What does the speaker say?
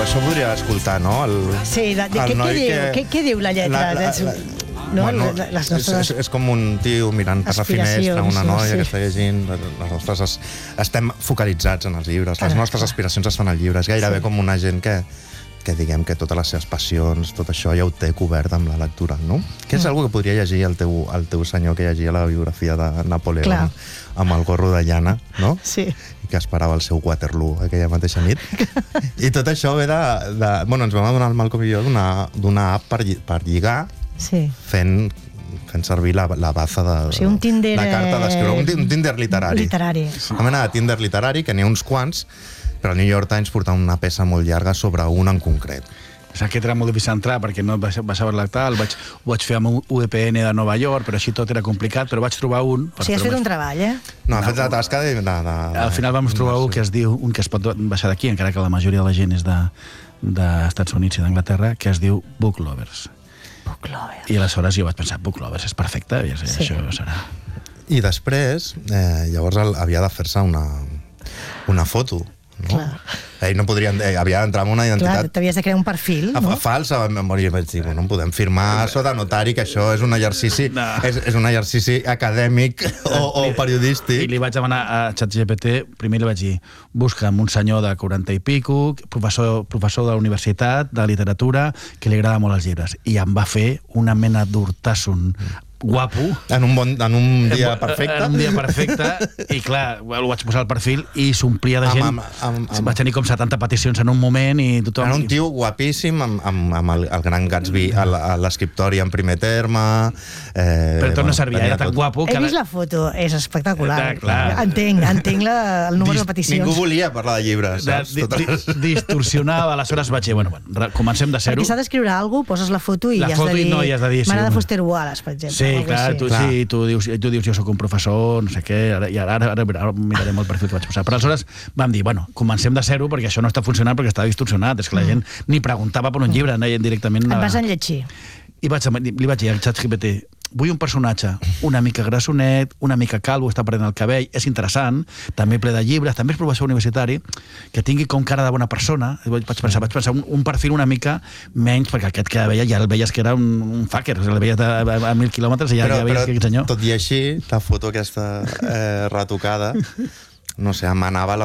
això podria escoltar, no? Sí, què diu la lletra? És com un tio mirant per la finestra, una noia que està llegint. Les nostres estem focalitzats en els llibres, les nostres aspiracions es fan al llibre. És gairebé com una gent que diguem que totes les seves passions, tot això ja ho té cobert amb la lectura, no? Que és algo que podria llegir el teu senyor que llegia la biografia de Napoleó amb el gorro de llana, no? Sí. I que esperava el seu Waterloo aquella mateixa nit. I tot això ve de... Bueno, ens vam adonar el Malcolm i jo d'una app per lligar fent servir la baza de... O sigui, un Tinder... La carta d'escriure, un Tinder literari. Una mena de Tinder literari, que n'hi ha uns quants, però el New York Times portava una peça molt llarga sobre un en concret. Aquest era molt difícil entrar perquè no va saber lectar, ho vaig fer amb un VPN de Nova York, però així tot era complicat, però vaig trobar un... O sigui, has fet un treball, eh? No, has fet la tasca de... Al final vam trobar un que es diu, un que es pot baixar d'aquí, encara que la majoria de la gent és d'Estats Units i d'Anglaterra, que es diu Book Lovers. I aleshores jo vaig pensar, Book Lovers és perfecte, i això serà... I després, llavors havia de fer-se una foto, no? Ell no podria... Havia d'entrar en una identitat... Clar, t'havies de crear un perfil, no? Falsa, i vaig dir, no podem firmar sota notari, que això és un exercici és un exercici acadèmic o periodístic. I li vaig demanar a ChatGPT, primer li vaig dir, busca'm un senyor de 40 i pico, professor de la universitat, de literatura, que li agrada molt els llibres. I em va fer una mena d'hortasson guapo. En un dia perfecte. En un dia perfecte. I clar, ho vaig posar al perfil i s'omplia de gent. Vaig tenir com 70 peticions en un moment i tothom... Era un tio guapíssim, amb el gran Gatsby a l'escriptori en primer terme... Però tot no servia, era tan guapo... He vist la foto, és espectacular. Entenc el número de peticions. Ningú volia parlar de llibres, saps? Distorsionava, aleshores vaig dir, bueno, comencem de zero. Perquè s'ha d'escriure alguna cosa, poses la foto i has de dir... M'agrada Foster Wallace, per exemple. Sí, clar, tu dius, jo soc un professor, no sé què, i ara mirarem el perfil que vaig posar. Però aleshores vam dir, bueno, comencem de zero perquè això no està funcionant, perquè està distorsionat. És que la gent ni preguntava per un llibre, anaven directament... Et vas enlletxir. I li vaig dir al ChatGPT, vull un personatge una mica grassonet, una mica calvo, està perdent el cabell, és interessant, també ple de llibres, també és professor universitari, que tingui com cara de bona persona. Vaig pensar un perfil una mica menys, perquè aquest que veia ja el veies que era un fucker, el veies a 1.000 quilòmetres i ja veies que aquest senyor... Tot i així, la foto aquesta retocada, no sé, emanava